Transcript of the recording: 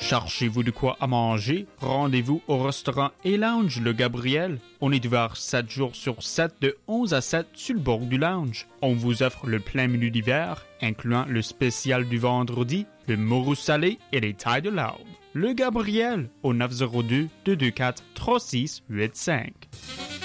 Cherchez-vous de quoi à manger? Rendez-vous au restaurant et lounge Le Gabriel. On est ouvert 7 jours sur 7 de 11 à 7 sur le bord du lounge. On vous offre le plein menu d'hiver, incluant le spécial du vendredi, le morue salé et les tailles de l'ordre. Le Gabriel au 902-224-3685.